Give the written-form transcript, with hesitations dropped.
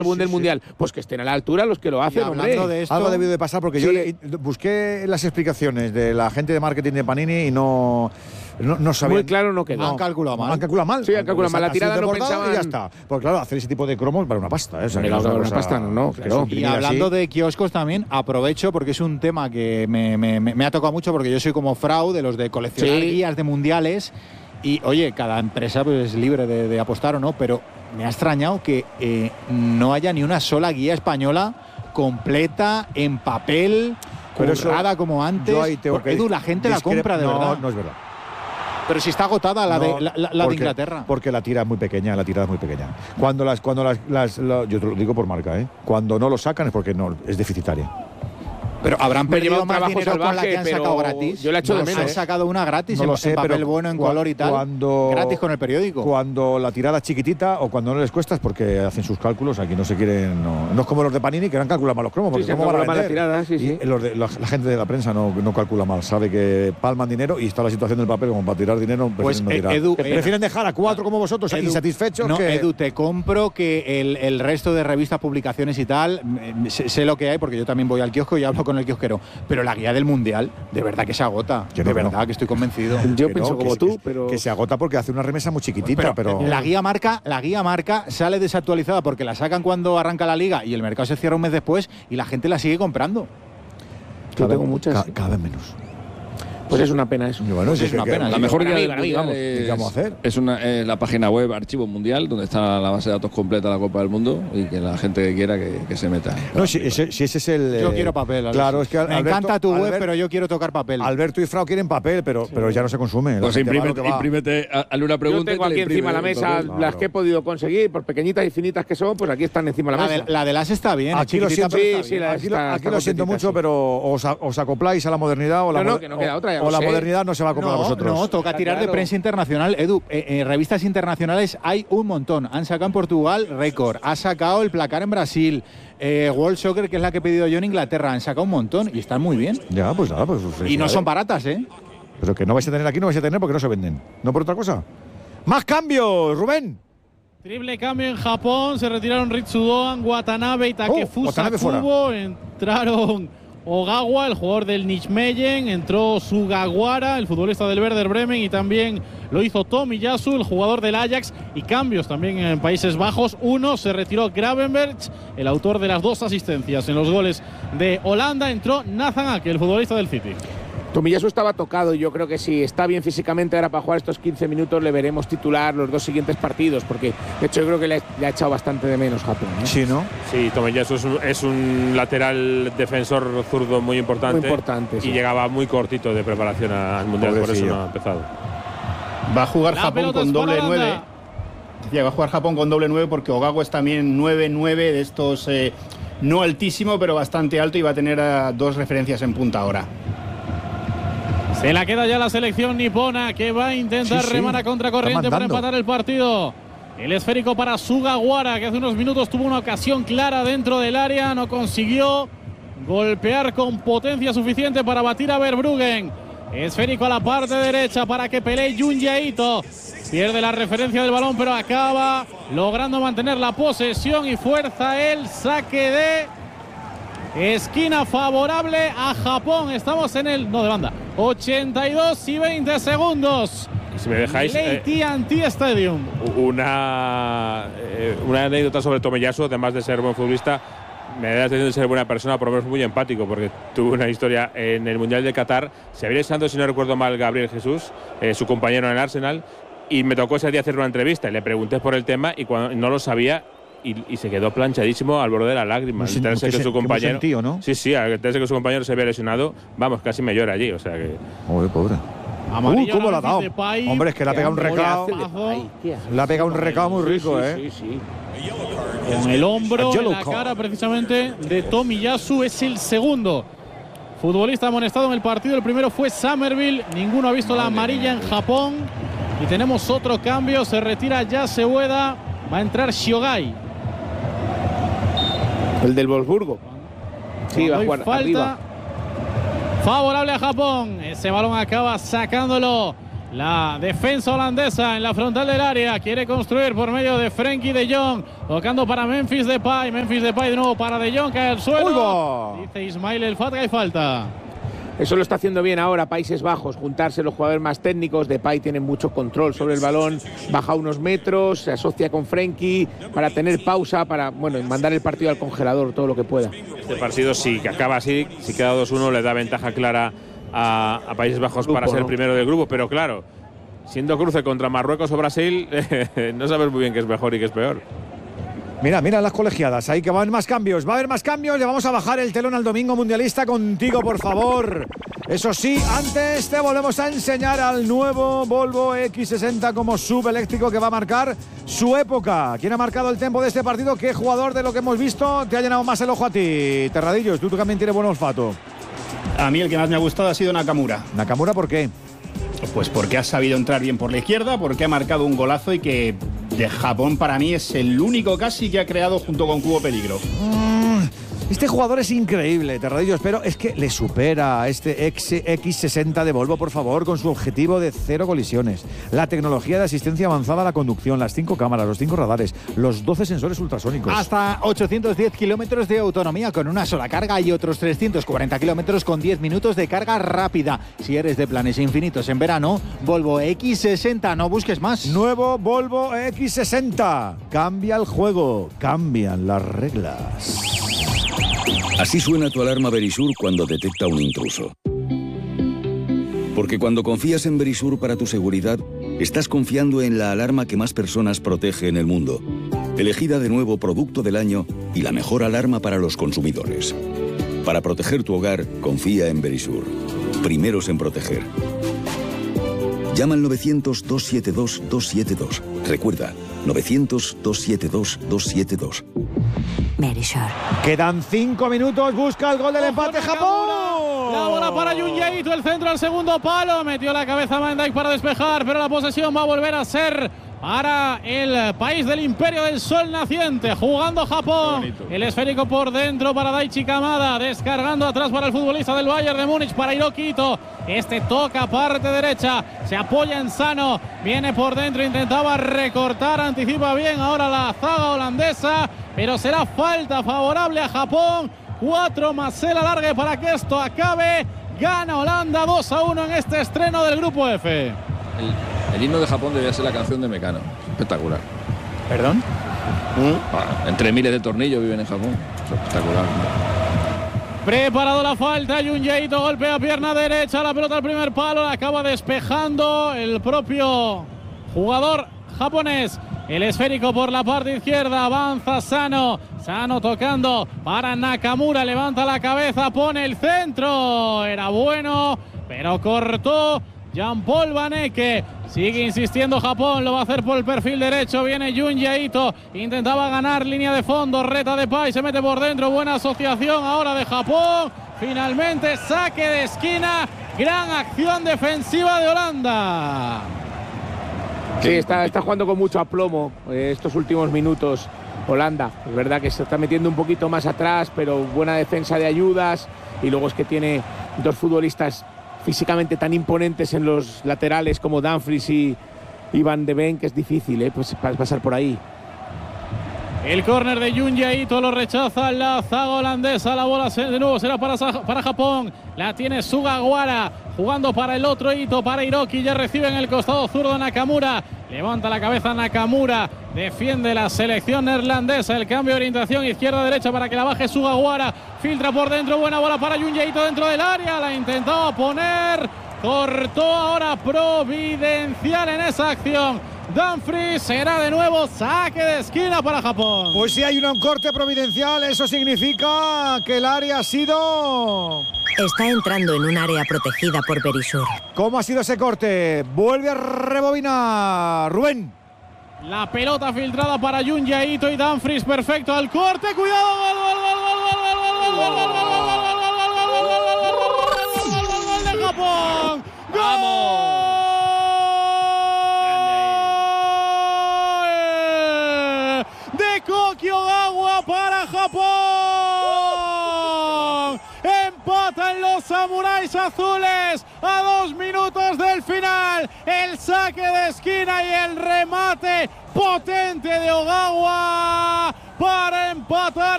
del Mundial, pues que estén a la altura los que lo hacen, hombre. De esto, algo ha debido de pasar porque yo busqué las explicaciones de la gente de marketing de Panini y no sabía. Muy claro no quedó. Han calculado mal. Han calculado mal. Sí, han calculado mal. La tirada no pensaban. pensaban. Y ya está. Pues claro, hacer ese tipo de cromos vale una pasta. Una pasta, no, claro. Y hablando de kioscos también, aprovecho porque es un tema que me ha tocado mucho porque yo soy como Frau, de los de coleccionar guías de mundiales. Y oye, cada empresa pues, es libre de apostar o no, pero me ha extrañado que no haya ni una sola guía española completa, en papel, currada como antes. Edu, la gente la compra de verdad. No es verdad. Pero si está agotada la de Inglaterra. Porque la tira es muy pequeña, la tirada es muy pequeña. Cuando yo te lo digo por marca, cuando no lo sacan es porque no es deficitaria. Pero habrán perdido más trabajo dinero con la que han sacado gratis. Yo la he hecho de menos. Han sacado una gratis no lo sé, en papel pero bueno, en color y tal. Gratis con el periódico. Cuando la tirada es chiquitita o cuando no les cuesta es porque hacen sus cálculos. Aquí no se quieren. No es como los de Panini que no han calculado mal los cromos. Porque cómo van a vender. La tirada, Y la gente de la prensa no calcula mal. Sabe que palman dinero y está la situación del papel como para tirar dinero. Pues Edu, prefieren dejar a 4 como vosotros insatisfechos. No, Edu, te compro que el resto de revistas, publicaciones y tal, sé lo que hay porque yo también voy al kiosco y hablo con el kiosquero. Pero la guía del Mundial, de verdad que se agota. De verdad que estoy convencido. Yo pienso como tú, pero que se agota porque hace una remesa muy chiquitita, pero la guía marca sale desactualizada porque la sacan cuando arranca la liga y el mercado se cierra un mes después y la gente la sigue comprando. Yo tengo muchas. Cada vez menos. Pues es una pena eso. Bueno, es una pena. La mejor guía del Mundial Mundial es la página web Archivo Mundial, donde está la base de datos completa de la Copa del Mundo y que la gente que quiera que se meta. No, si ese es el. Yo quiero papel. Claro, es que me encanta tu web, pero yo quiero tocar papel. Alberto y Frau quieren papel, pero ya no se consume. Pues imprímete, hazle una pregunta. Yo tengo aquí encima de la mesa las que he podido conseguir, por pequeñitas y finitas que son, pues aquí están encima de la mesa. La de las está bien. Aquí lo siento mucho, pero os acopláis a la modernidad o la modernidad no se va a comprar a vosotros. No, toca tirar de prensa internacional. Edu, revistas internacionales hay un montón. Han sacado en Portugal Record, ha sacado el Placar en Brasil, World Soccer, que es la que he pedido yo en Inglaterra. Han sacado un montón y están muy bien. Ya, pues nada, pues. Y no son baratas, ¿eh? Pero que no vais a tener aquí, no vais a tener porque no se venden. No por otra cosa. ¡Más cambios, Rubén! Triple cambio en Japón. Se retiraron Ritsudoan, Watanabe y Takefusa Kubo. Entraron Ogawa, el jugador del Nijmegen, entró Sugawara, el futbolista del Werder Bremen, y también lo hizo Tomiyasu, el jugador del Ajax, y cambios también en Países Bajos. Se retiró Gravenberch, el autor de las 2 asistencias en los goles de Holanda. Entró Nathan Ake, el futbolista del City. Tomiyasu estaba tocado y yo creo que si está bien físicamente ahora para jugar estos 15 minutos le veremos titular los 2 siguientes partidos, porque de hecho yo creo que le ha echado bastante de menos Japón, ¿eh? Sí, ¿no? Sí, Tomiyasu es un lateral defensor zurdo muy importante. Muy importante, sí. Y llegaba muy cortito de preparación al Mundial, por eso no ha empezado. Va a jugar Japón con doble 9. Decía, va a jugar Japón con doble 9 porque Ogawa es también 9-9 de estos, no altísimo, pero bastante alto, y va a tener 2 referencias en punta ahora. Se la queda ya la selección nipona, que va a intentar remar a contracorriente para empatar el partido. El esférico para Sugawara, que hace unos minutos tuvo una ocasión clara dentro del área, no consiguió golpear con potencia suficiente para batir a Verbruggen. Esférico a la parte derecha para que pelee Junji Ito. Pierde la referencia del balón, pero acaba logrando mantener la posesión y fuerza el saque de esquina favorable a Japón. Estamos en el de banda. 82 y 20 segundos. Si me dejáis TNT Stadium. Una anécdota sobre Tomiyasu, además de ser buen futbolista, me da la atención de ser buena persona, por lo menos muy empático, porque tuvo una historia en el Mundial de Qatar. Se había lesionado, si no recuerdo mal, Gabriel Jesús, su compañero en el Arsenal, y me tocó ese día hacer una entrevista y le pregunté por el tema y cuando no lo sabía. Y se quedó planchadísimo al borde de las lágrimas. Enterarse que su compañero. Sentido, ¿no? Sí, enterarse que su compañero se había lesionado, vamos, casi me llora allí. O sea que. Oye, pobre. ¿Cómo la ha dado? Hombre, es que le ha pegado un recao. Le ha pegado un recao muy rico, sí. Con el hombro en la cara, precisamente, de Tomiyasu. Es el segundo futbolista amonestado en el partido. El primero fue Somerville. Ninguno ha visto la amarilla en Japón. Y tenemos otro cambio. Se retira Yaseueda. Va a entrar Shiogai. El del Wolfsburgo. Sí, va a jugar falta arriba. Favorable a Japón. Ese balón acaba sacándolo la defensa holandesa en la frontal del área. Quiere construir por medio de Frenkie de Jong. Tocando para Memphis Depay. Memphis Depay de nuevo para de Jong. Cae al suelo. Dice Ismail El Fat que hay falta. Eso lo está haciendo bien ahora Países Bajos, juntarse los jugadores más técnicos. Depay tiene mucho control sobre el balón, baja unos metros, se asocia con Frenkie para tener pausa, para mandar el partido al congelador todo lo que pueda. Este partido, si acaba así, si queda 2-1, le da ventaja clara a Países Bajos para ser el primero del grupo, pero claro, siendo cruce contra Marruecos o Brasil, no sabes muy bien qué es mejor y qué es peor. Mira las colegiadas, ahí que va a haber más cambios, le vamos a bajar el telón al domingo mundialista contigo, por favor. Eso sí, antes te volvemos a enseñar al nuevo Volvo X60 como subeléctrico que va a marcar su época. ¿Quién ha marcado el tempo de este partido? ¿Qué jugador de lo que hemos visto te ha llenado más el ojo a ti? Terradillos, tú también tienes buen olfato. A mí el que más me ha gustado ha sido Nakamura. ¿Nakamura por qué? Pues porque ha sabido entrar bien por la izquierda, porque ha marcado un golazo y que de Japón para mí es el único casi que ha creado junto con Cubo peligro. Este jugador es increíble, Terradillos, pero es que le supera a este X60 de Volvo, por favor, con su objetivo de 0 colisiones. La tecnología de asistencia avanzada a la conducción, las 5 cámaras, los 5 radares, los 12 sensores ultrasónicos. Hasta 810 kilómetros de autonomía con una sola carga y otros 340 kilómetros con 10 minutos de carga rápida. Si eres de planes infinitos en verano, Volvo X60, no busques más. Nuevo Volvo X60. Cambia el juego, cambian las reglas. Así suena tu alarma Verisur cuando detecta un intruso. Porque cuando confías en Verisur para tu seguridad, estás confiando en la alarma que más personas protege en el mundo. Elegida de nuevo Producto del Año y la mejor alarma para los consumidores. Para proteger tu hogar, confía en Verisur. Primeros en proteger. Llama al 900-272-272. Recuerda, 900-272-272. Verisur. Quedan 5 minutos, busca el gol del empate Japón. La bola para Jun Jae-ito, el centro al segundo palo. Metió la cabeza Van Dijk para despejar, pero la posesión va a volver a ser para el país del Imperio del Sol Naciente. Jugando Japón. El esférico por dentro para Daichi Kamada. Descargando atrás para el futbolista del Bayern de Múnich, para Hiroki Ito. Este toca parte derecha. Se apoya en Sano. Viene por dentro. Intentaba recortar. Anticipa bien ahora la zaga holandesa. Pero será falta favorable a Japón. 4 más el alargue para que esto acabe. Gana Holanda 2-1 en este estreno del Grupo F. El himno de Japón debería ser la canción de Mecano. Espectacular. ¿Perdón? Entre miles de tornillos viven en Japón. Es espectacular. Preparado la falta, Jun Jae-ito golpea pierna derecha, la pelota al primer palo, la acaba despejando el propio jugador japonés. El esférico por la parte izquierda, avanza Sano. Sano tocando para Nakamura, levanta la cabeza, pone el centro. Era bueno, pero cortó Jean-Paul Van Ecke. Sigue insistiendo Japón, lo va a hacer por el perfil derecho. Viene Jun Jae-ito, intentaba ganar línea de fondo, reta Depay, se mete por dentro. Buena asociación ahora de Japón. Finalmente saque de esquina, gran acción defensiva de Holanda. Sí, está jugando con mucho aplomo estos últimos minutos Holanda. Es verdad que se está metiendo un poquito más atrás, pero buena defensa de ayudas. Y luego es que tiene dos futbolistas físicamente tan imponentes en los laterales como Dumfries y Van de Ven, que es difícil pues pasar por ahí. El córner de Jun Jae-ito lo rechaza la zaga holandesa. La bola de nuevo será para Japón. La tiene Sugawara jugando para el otro Ito, para Hiroki. Ya recibe en el costado zurdo Nakamura. Levanta la cabeza Nakamura. Defiende la selección neerlandesa. El cambio de orientación izquierda-derecha para que la baje Sugawara. Filtra por dentro. Buena bola para Jun Jae-ito dentro del área. La intentaba poner. Cortó ahora providencial en esa acción. Dumfries, será de nuevo saque de esquina para Japón. Pues si hay un corte providencial, eso significa que el área ha sido... Está entrando en un área protegida por Verisur. ¿Cómo ha sido ese corte? Vuelve a rebobinar Rubén. La pelota filtrada para Jun Jae-ito y Dumfries, perfecto al corte. Cuidado, gol de Japón. ¡Vamos! Koki Ogawa para Japón. Empatan los los samuráis azules a 2 minutos del final. El saque de esquina y el remate potente de Ogawa para empatar